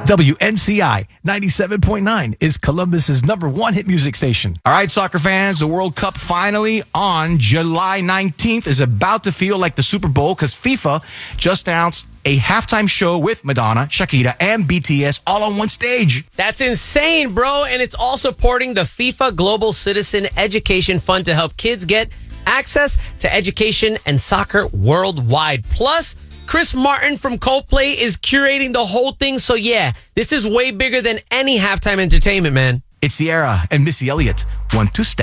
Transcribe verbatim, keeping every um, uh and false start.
W N C I ninety-seven point nine is Columbus's number one hit music station. All right, soccer fans, the World Cup finally on July nineteenth is about to feel like the Super Bowl because FIFA just announced a halftime show with Madonna, Shakira, and B T S all on one stage. That's insane, bro. And it's all supporting the FIFA Global Citizen Education Fund to help kids get access to education and soccer worldwide. Plus, Chris Martin from Coldplay is curating the whole thing. So yeah, this is way bigger than any halftime entertainment, man. It's Sierra and Missy Elliott. One, two step.